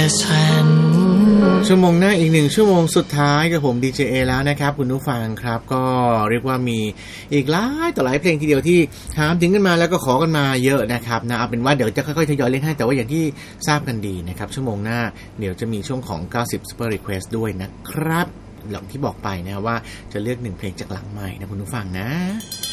ชั่วโมงหน้าอีก1ชั่วโมงสุดท้ายกับผม DJ แล้วนะครับคุณผู้ฟังครับก็เรียกว่ามีอีกหลายต่อหลายเพลงทีเดียวที่ถามถึงกันมาแล้วก็ขอกันมาเยอะนะครับนะเอาเป็นว่าเดี๋ยวจะค่อยๆทยอยเล่นให้แต่ว่าอย่างที่ทราบกันดีนะครับชั่วโมงหน้าเดี๋ยวจะมีช่วงของ90 Super Request ด้วยนะครับหลังที่บอกไปนะว่าจะเลือก1เพลงจากหลังใหม่นะคุณผู้ฟังนะ